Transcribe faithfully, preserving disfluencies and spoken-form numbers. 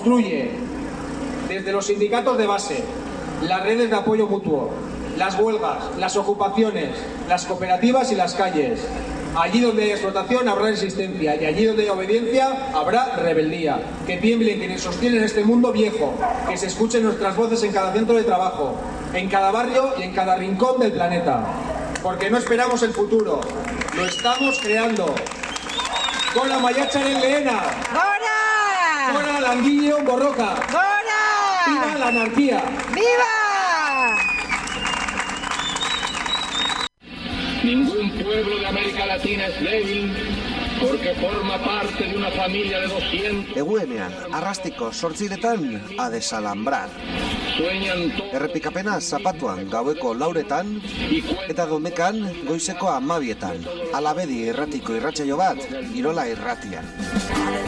construye desde los sindicatos de base, las redes de apoyo mutuo, las huelgas, las ocupaciones, las cooperativas y las calles. Allí donde hay explotación habrá resistencia y allí donde hay obediencia habrá rebeldía. Que tiemblen quienes sostienen este mundo viejo, que se escuchen nuestras voces en cada centro de trabajo, en cada barrio y en cada rincón del planeta. Porque no esperamos el futuro, lo estamos creando. ¡Gora Maiatzaren lehena! ¡Gora! ¡Gora Langileon borroka! ¡Gora! ¡Viva la anarquía! ¡Viva! Ningún pueblo de América Latina es débil porque forma parte de una familia de doscientos... Eguenean, arrastiko sortziretan, a desalambrar. Sueñan todos Errepikapena zapatuan gaueko lauretan, eta domekan goizeko amabietan. Alabedi irratiko irratsaio bat, Irola irratian.